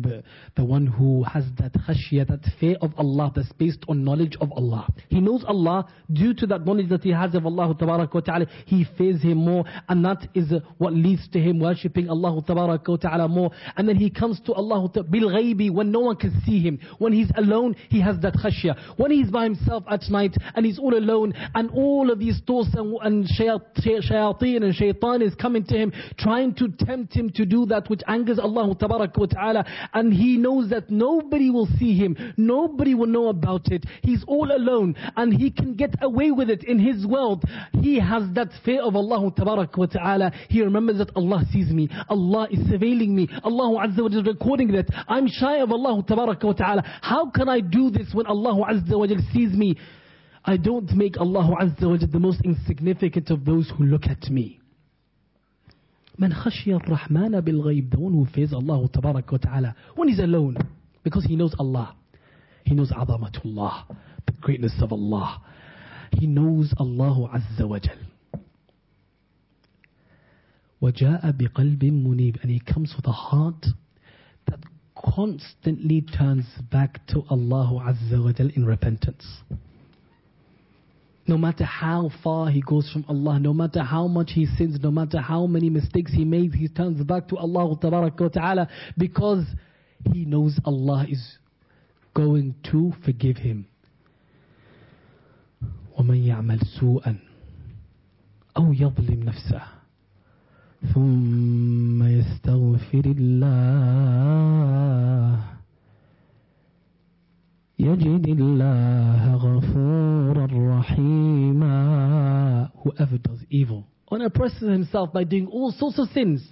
ghaib, the one who has that khashya, that fear of Allah that's based on knowledge of Allah. He knows Allah. Due to that knowledge that he has of Allah tabarak wa ta'ala, he fears him more, and that is what leads to him worshipping Allah tabarak wa ta'ala more. And then he comes to Allah bil ghaibi, when no one can see him. When he's alone, he has that khashya. When he's by himself at night and he's all alone, and all of these thoughts and shayateen and shaitan is coming to him, trying to tempt him to do that which angers Allah tabarak wa ta'ala, and he knows that nobody will see him, nobody will know about it, he's all alone and he can get away with it in his world. He has that fear of Allah tabarak wa ta'ala. He remembers that Allah sees me, Allah is surveilling me, Allah Azza wa Jalla is recording that. I'm shy of Allah tabarak wa ta'ala. How can I do this when Allah Azza wa Jalla sees me? I don't make Allah Azza wa Jalla the most insignificant of those who look at me. Man khashiya ar-Rahmana bil ghayb, the one who fears Allah tabarak wa ta'ala when he's alone, because he knows Allah. He knows Azamatullah, the greatness of Allah. He knows Allah Azza wa Jal. وَجَاءَ بِقَلْبٍ مُنِيبٍ, and he comes with a heart that constantly turns back to Allah Azza wa Jal in repentance. No matter how far he goes from Allah, no matter how much he sins, no matter how many mistakes he made, he turns back to Allah Tabaraka wa Ta'ala, because he knows Allah is going to forgive him. وَمَنْ يَعْمَلْ سُوءًا أَوْ يَظْلِمْ نَفْسَهُ ثُمَّ يَسْتَغْفِرِ اللَّهَ يَجِدِ اللَّهَ غَفُورًا رَحِيمًا. Whoever does evil and oppresses himself by doing all sorts of sins,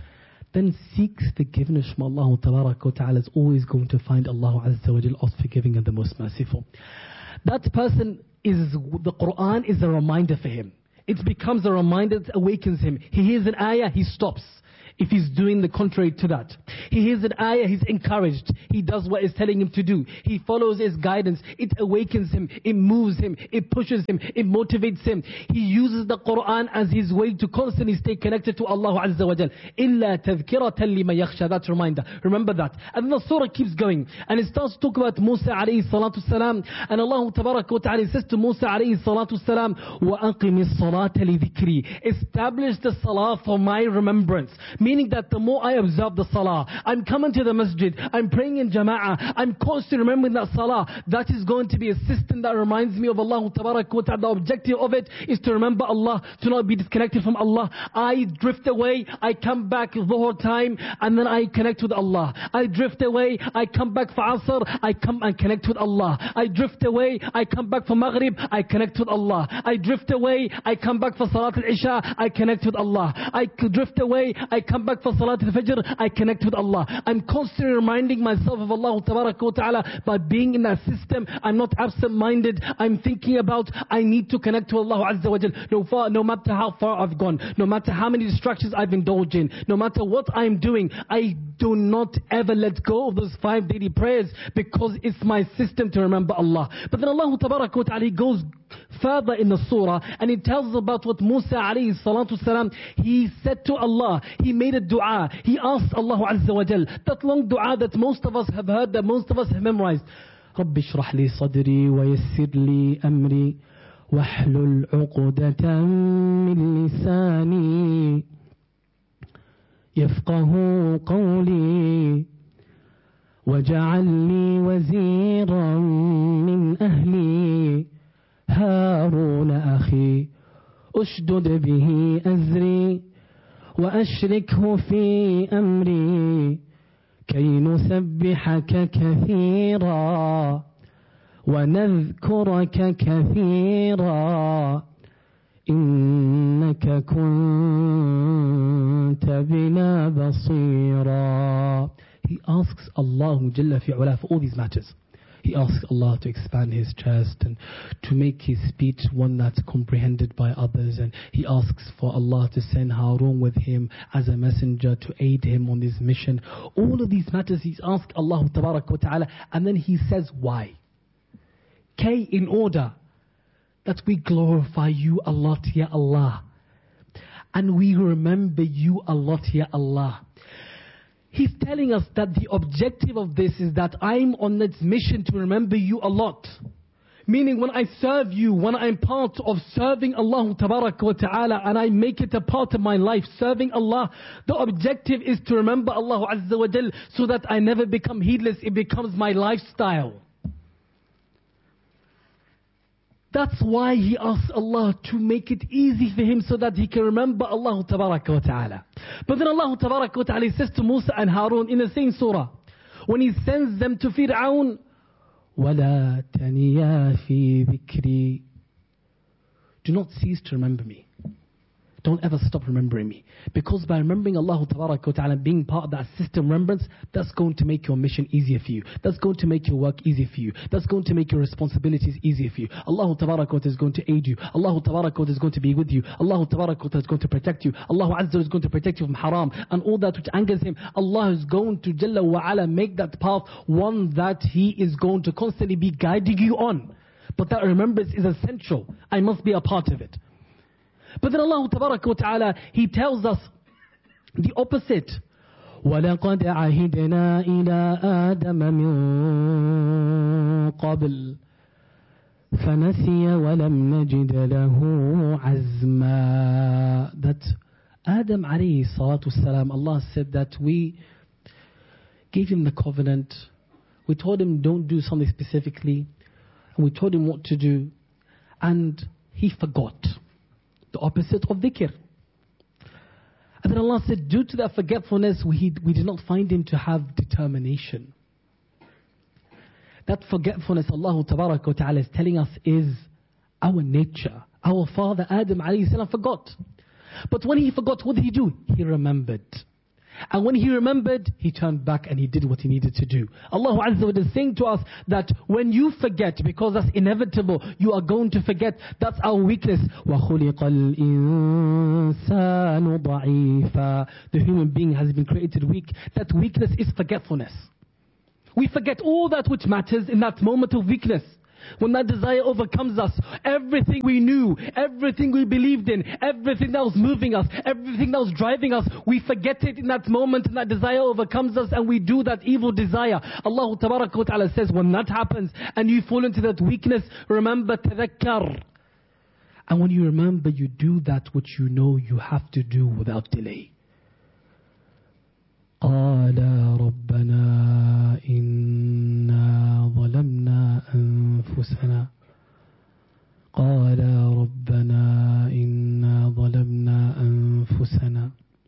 then seeks forgiveness from Allah Tabaraka wa Ta'ala, is always going to find Allah Azza wa Jal as forgiving and the most merciful. That person is, the Quran is a reminder for him. It becomes a reminder that awakens him. He hears an ayah, he stops. If he's doing the contrary to that, he hears an ayah, he's encouraged. He does what it's telling him to do. He follows his guidance. It awakens him. It moves him. It pushes him. It motivates him. He uses the Quran as his way to constantly stay connected to Allah Azza wa Jal. إِلَّا تَذْكِرَةً لِمَنْ يَخْشَى. That reminder. Remember that. And then the surah keeps going. And it starts to talk about Musa alayhi salatu salam. And Allah Tabaraka wa Ta'ala says to Musa alayhi salatu salam, وَأَقِمِ الصَّلَاةَ لِذِكْرِي. Establish the salah for my remembrance. Meaning that the more I observe the salah, I'm coming to the masjid, I'm praying in jama'ah, I'm constantly remembering that salah, that is going to be a system that reminds me of Allah Tabaraka wa Ta'ala. The objective of it is to remember Allah, to not be disconnected from Allah. I drift away, I come back Dhuhr time, and then I connect with Allah. I drift away, I come back for Asr, I come and connect with Allah. I drift away, I come back for Maghrib, I connect with Allah. I drift away, I come back for Salat al-Isha, I connect with Allah. I drift away, I come back for Salat al-Fajr, I connect with Allah. I'm constantly reminding myself of Allah Tabaraka wa Ta'ala by being in that system. I'm not absent-minded. I'm thinking about, I need to connect to Allah Azza wa Jal. No matter how far I've gone, no matter how many distractions I've indulged in, no matter what I'm doing, I do not ever let go of those 5 daily prayers, because it's my system to remember Allah. But then Allah Tabaraka wa Ta'ala goes further in the surah, and it tells us about what Musa alayhi salatu salam, he said to Allah. He made a dua. He asked Allah Azza wa Jal, that long dua that most of us have heard, that most of us have memorized. رَبِّ اشْرَحْ لِي صَدْرِي وَيَسِّرْ لِي أَمْرِي وَاحْلُلْ عُقْدَةً مِّن لِسَانِي يَفْقَهُ قَوْلِي وَاجْعَلْ لِي وَزِيرًا مِّنْ أَهْلِي هارون أخي أشدد به أزري وأشركه في أمري كي نسبحك كثيرا ونذكرك كثيرا إنك كنت بنا بصيرا. He asks Allah Jalla fi Ula for all these matters. He asks Allah to expand his chest and to make his speech one that's comprehended by others. And he asks for Allah to send Harun with him as a messenger to aid him on his mission. All of these matters he's asked Allah Tabaraka wa Ta'ala. And then he says why. K, in order that we glorify you a lot, Ya Allah. And we remember you a lot, Ya Allah. He's telling us that the objective of this is that I'm on this mission to remember you a lot. Meaning when I serve you, when I'm part of serving Allah Tabaraka wa Ta'ala and I make it a part of my life, serving Allah, the objective is to remember Allah Azza wa Jal so that I never become heedless, it becomes my lifestyle. That's why he asks Allah to make it easy for him so that he can remember Allah Tabaraka wa Ta'ala. But then Allah Tabaraka wa Ta'ala says to Musa and Harun in the same surah, when he sends them to Fir'aun, وَلَا تَنِيَا فِي ذِكْرِي. Do not cease to remember me. Don't ever stop remembering me. Because by remembering Allah Tabaraka wa Ta'ala, being part of that system remembrance, that's going to make your mission easier for you. That's going to make your work easier for you. That's going to make your responsibilities easier for you. Allah Tabaraka wa Ta'ala is going to aid you. Allah Tabaraka wa Ta'ala is going to be with you. Allah Tabaraka wa Ta'ala is going to protect you. Allah Azza wa Jalla is going to protect you from haram and all that which angers him. Allah is going to Jalla wa Ala make that path one that He is going to constantly be guiding you on. But that remembrance is essential. I must be a part of it. But then Allah Tabaraka wa Ta'ala, He tells us the opposite. وَلَقَدْ عَهِدْنَا إِلَىٰ آدَمَ مِن قَبْلِ فَنَسِيَ وَلَمْ نَجِدَ لَهُ عَزْمًا. That Adam alayhi salatu salam, Allah said that we gave him the covenant. We told him don't do something specifically. And we told him what to do. And he forgot. The opposite of dhikr. And then Allah said, due to that forgetfulness, we did not find him to have determination. That forgetfulness, Allah Tabaraka wa Ta'ala is telling us, is our nature. Our father Adam alayhi salam forgot. But when he forgot, what did he do? He remembered. And when he remembered, he turned back and he did what he needed to do. Allah Azza wa Jalla is saying to us that when you forget, because that's inevitable, you are going to forget. That's our weakness. وَخُلِقَ الْإِنسَانُ ضَعِيفًا. The human being has been created weak. That weakness is forgetfulness. We forget all that which matters in that moment of weakness. When that desire overcomes us, everything we knew, everything we believed in, everything that was moving us, everything that was driving us, we forget it in that moment and that desire overcomes us and we do that evil desire. Allah Tabaraka wa Ta'ala says when that happens and you fall into that weakness, remember tadhakkar. And when you remember, you do that which you know you have to do without delay. قال ربنا إنا ظلمنا أنفسنا قال ربنا إنا ظلمنا أنفسنا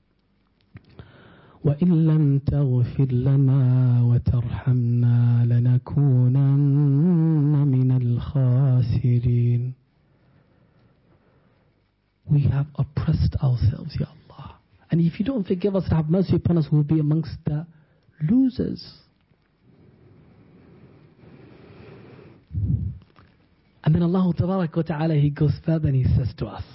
وإن لم تغفر لنا وترحمنا لنكونن من الخاسرين. We have oppressed ourselves, Ya Allah. And if you don't forgive us and have mercy upon us, we will be amongst the losers. And then Allah Tabaraka wa Ta'ala, He goes further and He says to us,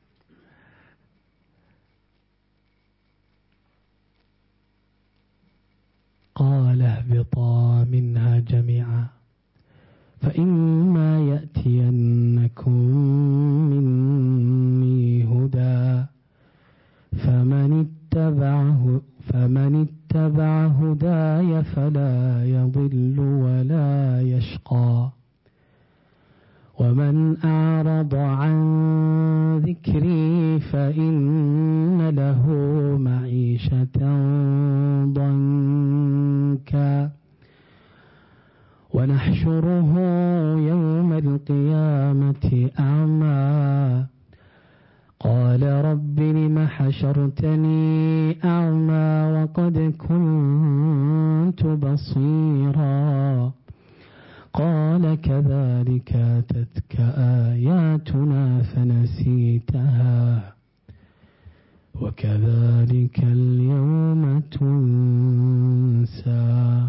قال اهبطا منها جميعا فإما يأتينكم مني هدى فمن اتبع هداي فلا يضل ولا يشقى ومن أعرض عن ذكري فإن له معيشة ضنكا ونحشره يوم القيامة أعمى قال رب لم حشرتني أعمى وقد كنت بصيرا قال كذلك أتتك آياتنا فنسيتها وكذلك اليوم تنسى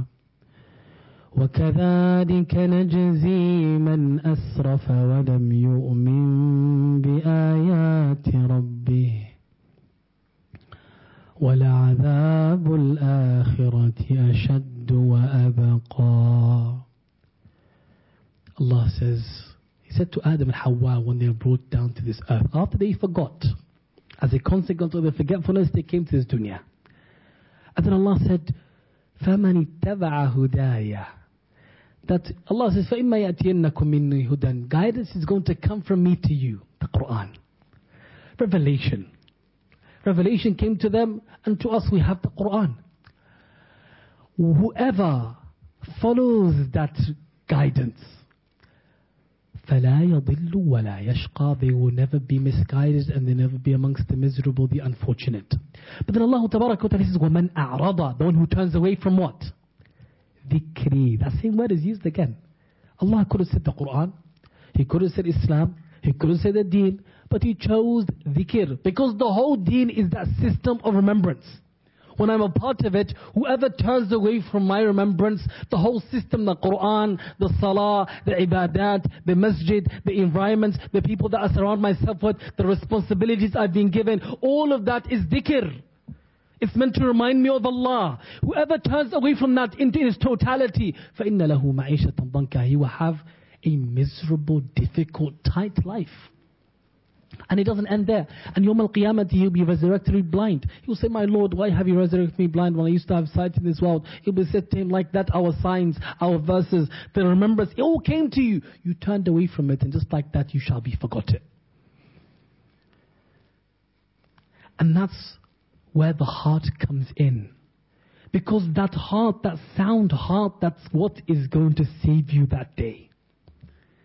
وكذلك نجزي من أسرف ولم يؤمن بآيات ربه ولعذاب الآخرة أشد وأبقى. Allah says, He said to Adam and Hawa when they were brought down to this earth, after they forgot, as a consequence of their forgetfulness, they came to this dunya. And then Allah said, فَمَنِ اتَّبَعَ هُدَايَ. That Allah says, فَإِمَّا يَأْتِيَنَّكُم مِّنِّي هُدًى. Guidance is going to come from me to you. The Quran. Revelation. Revelation came to them, and to us we have the Quran. Whoever follows that guidance, فَلَا يَضِلُّ وَلَا يَشْقَى. They will never be misguided and they never be amongst the miserable, the unfortunate. But then Allah Tabaraka wa Ta'ala says, وَمَنْ أَعْرَضَ. The one who turns away from what? Dhikri. That same word is used again. Allah could have said the Quran. He could have said Islam. He could have said the deen. But He chose dhikr. Because the whole deen is that system of remembrance. When I'm a part of it, whoever turns away from my remembrance, the whole system, the Quran, the salah, the ibadat, the masjid, the environments, the people that I surround myself with, the responsibilities I've been given, all of that is dhikr. It's meant to remind me of Allah. Whoever turns away from that into its totality, فَإِنَّ لَهُ مَعِيشَةً ضَنْكَ. He will have a miserable, difficult, tight life. And it doesn't end there. And Yawm al-Qiyamah, He'll be resurrected blind. He will say, my Lord, why have you resurrected me blind when I used to have sight in this world? It will be said to Him like that, our signs, our verses, the remembrance, it all came to you. You turned away from it, and just like that, you shall be forgotten. And that's where the heart comes in. Because that heart, that sound heart, that's what is going to save you that day.